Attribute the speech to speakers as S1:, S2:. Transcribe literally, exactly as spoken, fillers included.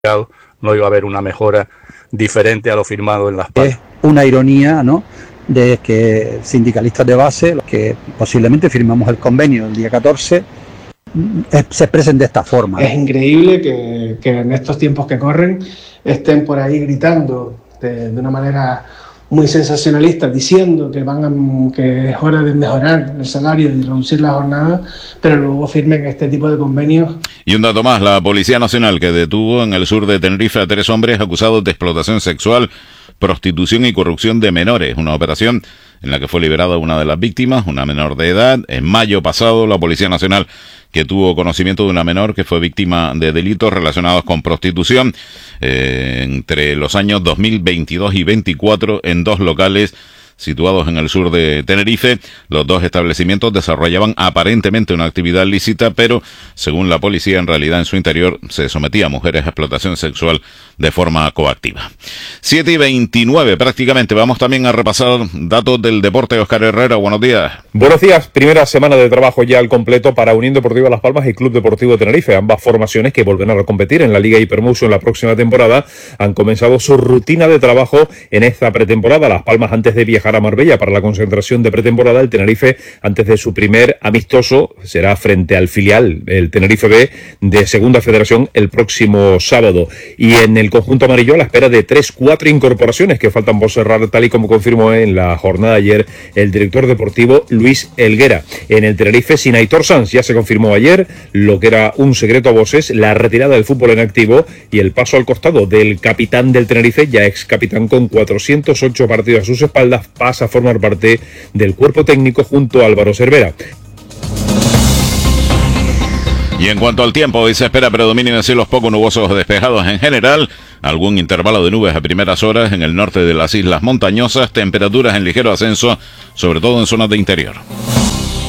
S1: no iba a haber una mejora diferente a lo firmado en Las Palmas.
S2: Es una ironía, ¿no?, de que sindicalistas de base, los que posiblemente firmamos el convenio el día catorce, se expresen de esta forma.
S3: Es increíble que, que en estos tiempos que corren estén por ahí gritando de, de una manera muy sensacionalista, diciendo que van a, que es hora de mejorar el salario y reducir la jornada, pero luego firmen este tipo de convenios.
S4: Y un dato más, la Policía Nacional que detuvo en el sur de Tenerife a tres hombres acusados de explotación sexual, prostitución y corrupción de menores, una operación en la que fue liberada una de las víctimas, una menor de edad. En mayo pasado, la Policía Nacional, que tuvo conocimiento de una menor que fue víctima de delitos relacionados con prostitución, eh, entre los años dos mil veintidós y veinticuatro, en dos locales situados en el sur de Tenerife. Los dos establecimientos desarrollaban aparentemente una actividad lícita, pero según la policía, en realidad en su interior se sometía a mujeres a explotación sexual de forma coactiva. siete y veintinueve prácticamente. Vamos también a repasar datos del deporte. Óscar Herrera, buenos días.
S5: Buenos días. Primera semana de trabajo ya al completo para Unión Deportiva Las Palmas y Club Deportivo Tenerife. Ambas formaciones, que volverán a competir en la Liga Hypermotion la próxima temporada, han comenzado su rutina de trabajo en esta pretemporada. Las Palmas antes de viajar a Marbella para la concentración de pretemporada, el Tenerife antes de su primer amistoso será frente al filial, el Tenerife B de Segunda Federación, el próximo sábado. Y en el conjunto amarillo, a la espera de tres, cuatro incorporaciones que faltan por cerrar, tal y como confirmó en la jornada de ayer el director deportivo Luis Helguera. En el Tenerife, sin Aitor Sanz, ya se confirmó ayer lo que era un secreto a voces, la retirada del fútbol en activo y el paso al costado del capitán del Tenerife, ya ex capitán con cuatrocientos ocho partidos a sus espaldas, pasa a formar parte del cuerpo técnico junto a Álvaro Cervera.
S4: Y en cuanto al tiempo, hoy se espera predominio de cielos poco nubosos despejados en general, algún intervalo de nubes a primeras horas en el norte de las islas montañosas, temperaturas en ligero ascenso, sobre todo en zonas de interior.